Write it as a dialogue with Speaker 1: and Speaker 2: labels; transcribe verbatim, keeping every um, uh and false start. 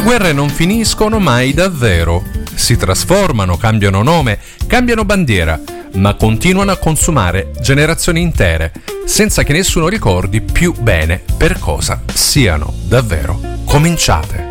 Speaker 1: guerre non finiscono mai davvero. Si trasformano, cambiano nome, cambiano bandiera, ma continuano a consumare generazioni intere, senza che nessuno ricordi più bene per cosa siano davvero cominciate.